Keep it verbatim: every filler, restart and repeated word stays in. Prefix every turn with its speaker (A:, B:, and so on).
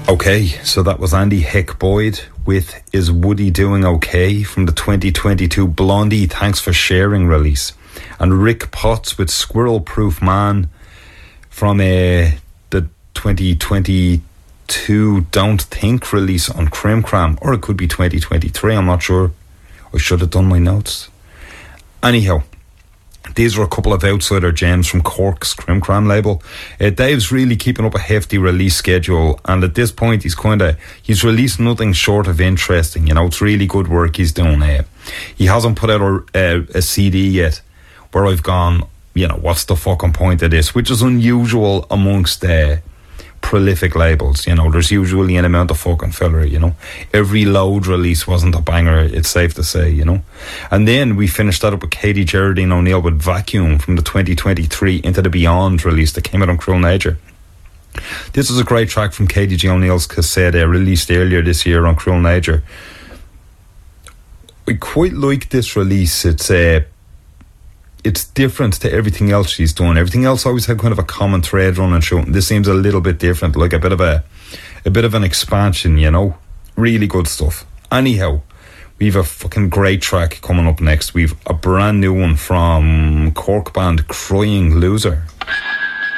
A: Okay, so that was Andy Heck Boyd with Is Woody Doing Okay from the twenty twenty-two Blondie Thanks for Sharing release. And Rick Potts with Squirrel Proof Man from uh, the twenty twenty-two Don't Think release on Crim Cram. Or it could be twenty twenty-three, I'm not sure. I should have done my notes. Anyhow, these are a couple of outsider gems from Cork's Crim Cram label. Uh, Dave's really keeping up a hefty release schedule, and at this point he's kind of he's released nothing short of interesting. You know, it's really good work he's doing. Uh, he hasn't put out a, a, a C D yet where I've gone, you know, what's the fucking point of this? Which is unusual amongst uh, prolific labels. You know, there's usually an amount of fucking filler. You know, every Load release wasn't a banger, it's safe to say. You know, and then we finished that up with Katie Geraldine O'Neill with Vacuum from the twenty twenty-three Into the Beyond release that came out on Cruel Nature. This is a great track from Katie G O'Neill's cassette uh, released earlier this year on Cruel Nature. I quite like this release. It's uh, it's different to everything else she's done. Everything else always had kind of a common thread running through it. This seems a little bit different, like a bit of a a bit of an expansion, you know. Really good stuff. Anyhow, we've a fucking great track coming up next. We've a brand new one from Cork band Crying Loser.